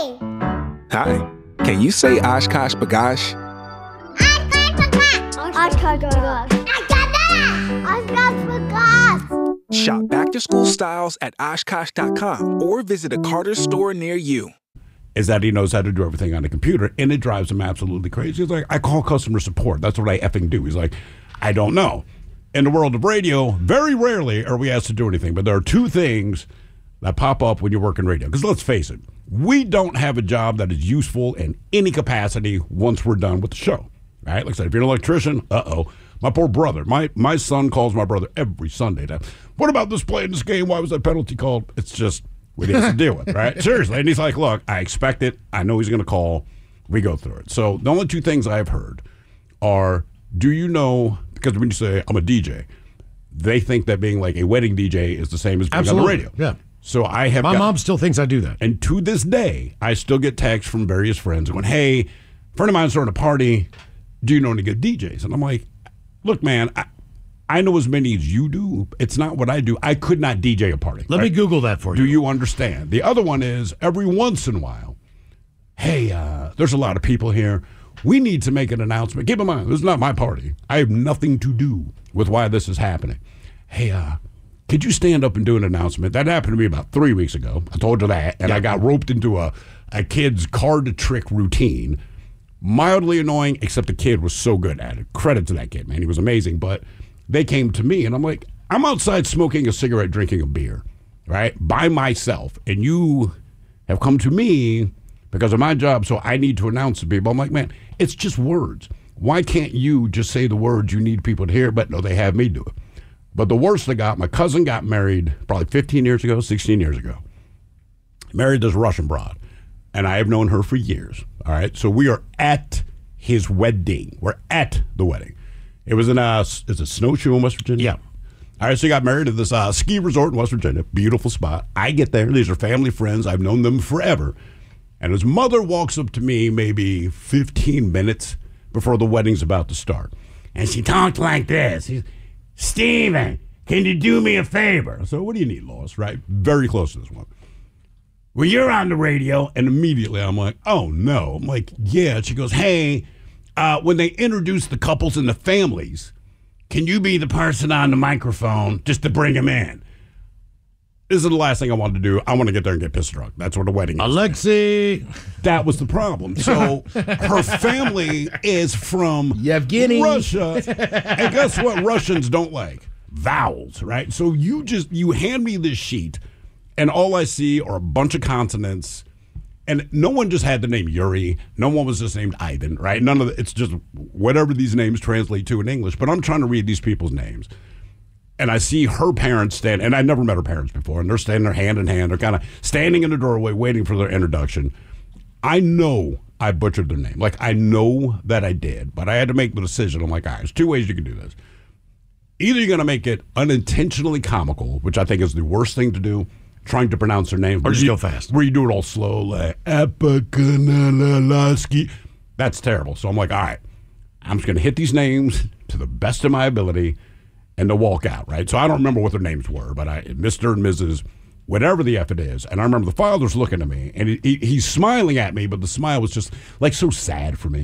Hi. Can you say Oshkosh Bagosh? Shop back-to-school styles at Oshkosh.com or visit a Carter's store near you. Is that he knows how to do everything on the computer, and it drives him absolutely crazy. He's like, I call customer support. That's what I effing do. He's like, I don't know. In the world of radio, very rarely are we asked to do anything, but there are two things that pop up when you work in radio. Because let's face it, we don't have a job that is useful in any capacity once we're done with the show. Right? Like I said, if you're an electrician, my poor brother, my son calls my brother every Sunday. What about this play in this game? Why was that penalty called? It's just, we have to deal with it, right? Seriously. And he's like, look, I expect it. I know he's going to call. We go through it. So the only two things I've heard are, do you know, because when you say I'm a DJ, they think that being like a wedding DJ is the same as being on the radio. Yeah. So I have My mom still thinks I do that. And to this day, I still get texts from various friends going, hey, a friend of mine's throwing a party. Do you know any good DJs? And I'm like, look, man, I know as many as you do. It's not what I do. I could not DJ a party. Let me Google that for you. Do you understand? The other one is every once in a while, hey, there's a lot of people here. We need to make an announcement. Keep in mind, this is not my party. I have nothing to do with why this is happening. Hey, could you stand up and do an announcement? That happened to me about 3 weeks ago. I told you that. And I got roped into a kid's card trick routine. Mildly annoying, except the kid was so good at it. Credit to that kid, man. He was amazing. But they came to me, and I'm like, I'm outside smoking a cigarette, drinking a beer, right, by myself. And you have come to me because of my job, so I need to announce to people. I'm like, man, it's just words. Why can't you just say the words you need people to hear? But no, they have me do it. But the worst I got, my cousin got married probably 15 years ago, 16 years ago. Married this Russian broad. And I have known her for years. All right. So we are at his wedding. We're at the wedding. It was in it's a Snowshoe in West Virginia. Yeah. All right. So he got married at this ski resort in West Virginia. Beautiful spot. I get there. These are family friends. I've known them forever. And his mother walks up to me maybe 15 minutes before the wedding's about to start. And she talked like this. Steven, can you do me a favor? So what do you need, Lois? Right? Very close to this one. Well, you're on the radio, and immediately I'm like, oh, no. I'm like, yeah. She goes, hey, when they introduce the couples and the families, can you be the person on the microphone just to bring them in? This is the last thing I wanted to do. I want to get there and get pissed drunk. That's what a wedding is. Alexei. That was the problem. So her family is from Yevgeny. Russia. And guess what Russians don't like? Vowels, right? So you hand me this sheet, and all I see are a bunch of consonants, and no one just had the name Yuri. No one was just named Ivan, right? None of it's just whatever these names translate to in English. But I'm trying to read these people's names, and I see her parents stand, and I'd never met her parents before, and they're standing there hand in hand. They're kind of standing in the doorway waiting for their introduction. I know I butchered their name. Like, I know that I did, but I had to make the decision. I'm like, all right, there's two ways you can do this. Either you're going to make it unintentionally comical, which I think is the worst thing to do, trying to pronounce their name. Or just go fast. Where you do it all slow, like, Apakanalaski. That's terrible. So I'm like, all right, I'm just going to hit these names to the best of my ability and to walk out, right? So I don't remember what their names were, but Mr. and Mrs., whatever the F it is. And I remember the father's looking at me, and he's smiling at me, but the smile was just, like, so sad for me.